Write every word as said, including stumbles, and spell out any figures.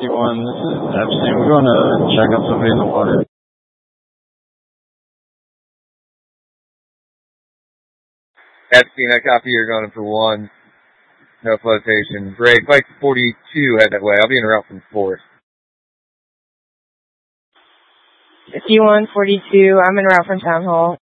fifty-one, this is Epstein. We're going to check on somebody in the water. Epstein, I copy you're going for one. No flotation. Great. Flight forty-two, head that way. I'll be en route from fourth. fifty-one forty-two, I'm en route from Town Hall.